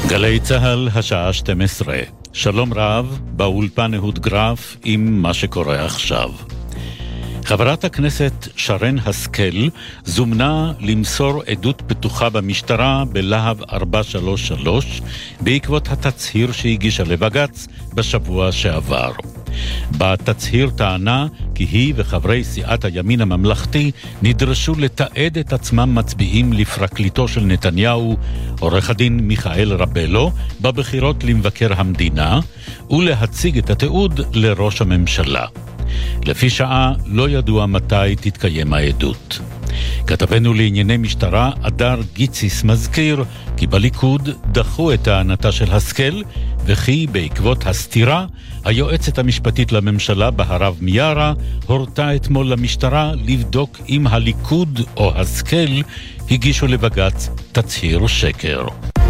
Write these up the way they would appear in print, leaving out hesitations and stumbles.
גלי צהל, השעה 12. שלום רב, באולפן אהוד גרף עם מה שקורה עכשיו. חברת הכנסת שרן השכל זומנה למסור עדות פתוחה במשטרה בלהב 433 בעקבות התצהיר שהגישה לבג"ץ בשבוע שעבר. בתצהיר טענה כי היא וחברי סיעת הימין הממלכתי נדרשו לתעד את עצמם מצביעים לפרקליטו של נתניהו, עורך הדין מיכאל רבלו, בבחירות למבקר המדינה, ולהציג את התיעוד לראש הממשלה. לפי שעה לא ידוע מתי תתקיים העדות. כתבנו לענייני משטרה אדר גיציס מזכיר כי בליכוד דחו את טענתה של השכל, וכי בעקבות הסתירה היועצת המשפטית לממשלה בהרב מיארה הורתה אתמול למשטרה לבדוק אם הליכוד או השכל הגישו לבג"ץ תצהיר שקר.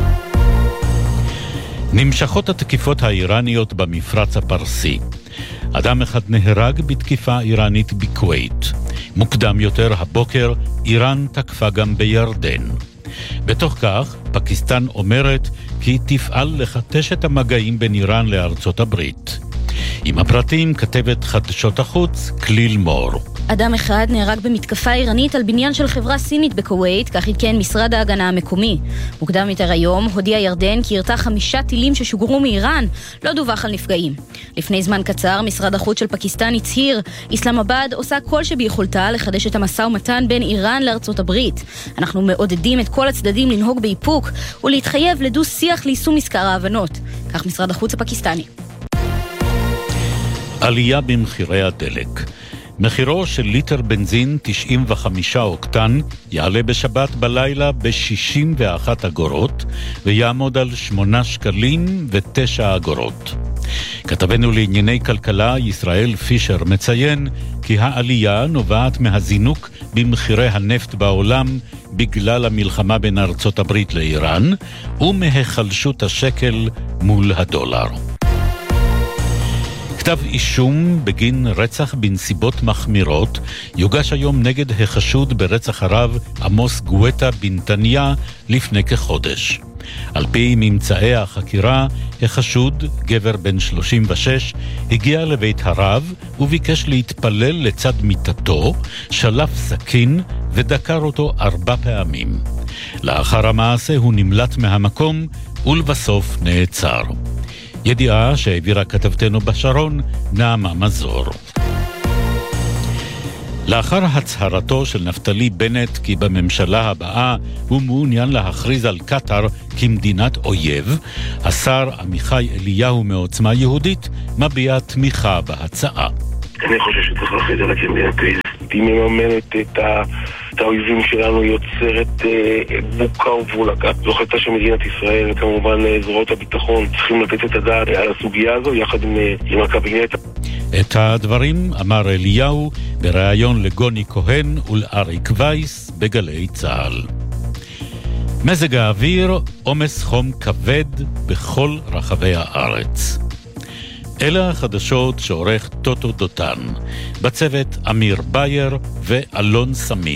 נמשכות התקיפות האיראניות במפרץ הפרסי. אדם אחד נהרג בתקיפה איראנית בכווית. מוקדם יותר הבוקר איראן תקפה גם בירדן. בתוך כך, פקיסטן אומרת כי תפעל לחדש את המגעים בין איראן לארצות הברית. עם הפרטים כתבת חדשות החוץ כליל מור. אדם אחד נהרג במתקפה איראנית על בניין של חברה סינית בכווית, כך עדכן משרד ההגנה המקומי. מוקדם יותר היום הודיע ירדן כי ירתה 5 טילים ששוגרו מאיראן, לא דווח על נפגעים. לפני זמן קצר משרד החוץ של פקיסטן הצהיר, איסלאמבאד עושה כל שביכולתה לחדש את המשא ומתן בין איראן לארצות הברית. אנחנו מעודדים את כל הצדדים לנהוג באיפוק ולהתחייב לדו שיח ליישום מזכר ההבנות. כך משרד החוץ הפקיסטני. עלייה במחירי הדלק. מחירו של ליטר בנזין 95 אוקטן יעלה בשבת בלילה ב-61 אגורות ויעמוד על 8 שקלים ו9 אגורות. כתבנו לענייני כלכלה ישראל פישר מציין כי העלייה נובעת מהזינוק במחירי הנפט בעולם בגלל המלחמה בין ארצות הברית לאיראן ומהחלשות השקל מול הדולר. כתב אישום בגין רצח בנסיבות מחמירות יוגש היום נגד החשוד ברצח הרב עמוס גואטה בנתניה לפני כחודש. על פי ממצאי החקירה, החשוד, גבר בן 36, הגיע לבית הרב וביקש להתפלל לצד מיטתו, שלף סכין ודקר אותו 4 פעמים. לאחר המעשה הוא נמלט מהמקום ולבסוף נעצר. ידיעה שהעבירה כתבתנו בשרון, נעמה מזור. לאחר הצהרתו של נפתלי בנט כי בממשלה הבאה הוא מעוניין להכריז על קטר כמדינת אויב, השר עמיחי אליהו מעוצמה יהודית מביע תמיכה בהצעה. אני חושב שצריך להכריז עליה כמדינת אויב. היא מממנת את האויבים שלנו, יוצרת בוקה ובולקה. זו החלטה של מדינת ישראל, וכמובן זרועות הביטחון צריכים לתת את הדעת על הסוגיה הזו יחד עם הקבינט. את הדברים אמר אליהו בריאיון לגוני כהן ולאריק וייס בגלי צהל. מזג האוויר, עומס חום כבד בכל רחבי הארץ. אלה החדשות שעורך טוטו דותן, בצוות אמיר בייר ואלון סמיר.